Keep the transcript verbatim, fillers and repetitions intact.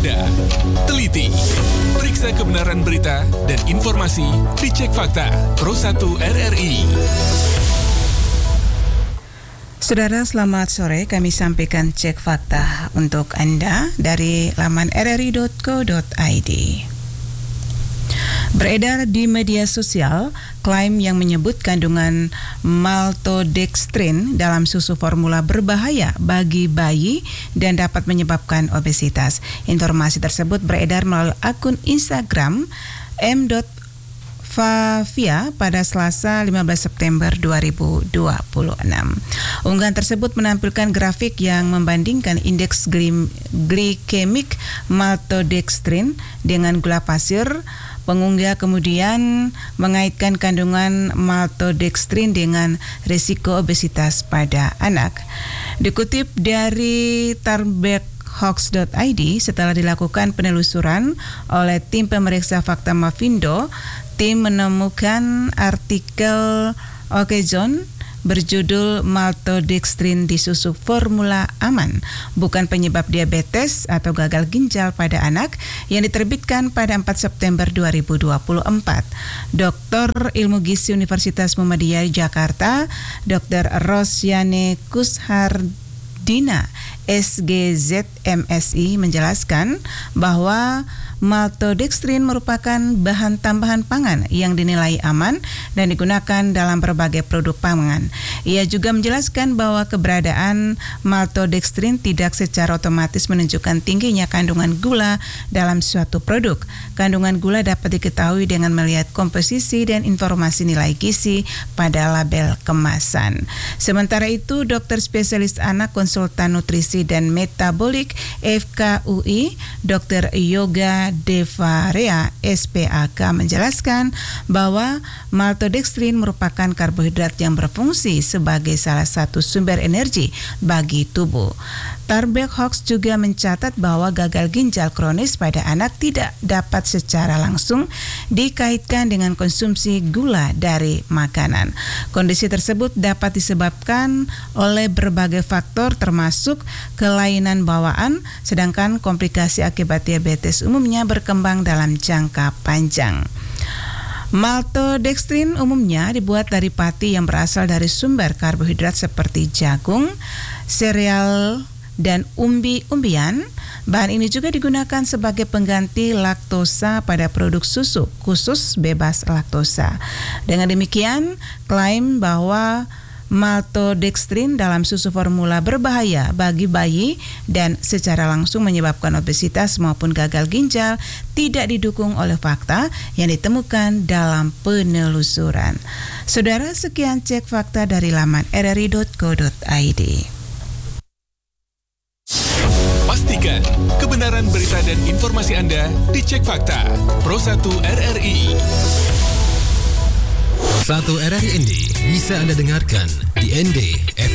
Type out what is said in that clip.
waspada, teliti, periksa kebenaran berita dan informasi di Cek Fakta Pro satu R R I. Saudara, selamat sore. Kami sampaikan Cek Fakta untuk Anda dari laman r r i dot co dot i d. Beredar di media sosial klaim yang menyebut kandungan maltodextrin dalam susu formula berbahaya bagi bayi dan dapat menyebabkan obesitas. Informasi tersebut beredar melalui akun Instagram m dot Favia pada Selasa lima belas September dua ribu dua puluh enam. Unggahan tersebut menampilkan grafik yang membandingkan indeks glim, glikemik maltodextrin dengan gula pasir. Pengunggah kemudian mengaitkan kandungan maltodextrin dengan risiko obesitas pada anak. Dikutip dari Tarbek Hoax dot i d, setelah dilakukan penelusuran oleh tim pemeriksa fakta Mavindo, tim menemukan artikel Okezon berjudul Maltodextrin di susu formula aman, bukan penyebab diabetes atau gagal ginjal pada anak, yang diterbitkan pada empat September dua ribu dua puluh empat. Doktor Ilmu Gizi Universitas Muhammadiyah Jakarta, Doktor Rosyane Kushardina, S G Z M S I, menjelaskan bahwa maltodextrin merupakan bahan tambahan pangan yang dinilai aman dan digunakan dalam berbagai produk pangan. Ia juga menjelaskan bahwa keberadaan maltodextrin tidak secara otomatis menunjukkan tingginya kandungan gula dalam suatu produk. Kandungan gula dapat diketahui dengan melihat komposisi dan informasi nilai gizi pada label kemasan. Sementara itu, dokter spesialis anak konsultan nutrisi dan metabolik F K U I, Dokter Yoga Devarea S P A K, menjelaskan bahwa maltodextrin merupakan karbohidrat yang berfungsi sebagai salah satu sumber energi bagi tubuh. Tarbek Hoax juga mencatat bahwa gagal ginjal kronis pada anak tidak dapat secara langsung dikaitkan dengan konsumsi gula dari makanan. Kondisi tersebut dapat disebabkan oleh berbagai faktor termasuk kelainan bawaan, sedangkan komplikasi akibat diabetes umumnya berkembang dalam jangka panjang. Maltodextrin umumnya dibuat dari pati yang berasal dari sumber karbohidrat seperti jagung, sereal, dan umbi-umbian. Bahan ini juga digunakan sebagai pengganti laktosa pada produk susu khusus bebas laktosa. Dengan demikian, klaim bahwa maltodextrin dalam susu formula berbahaya bagi bayi dan secara langsung menyebabkan obesitas maupun gagal ginjal tidak didukung oleh fakta yang ditemukan dalam penelusuran. Saudara, sekian Cek Fakta dari laman r r i dot co dot i d. Pastikan kebenaran berita dan informasi Anda di Cek Fakta Pro satu R R I. satu R R I N D bisa Anda dengarkan di N D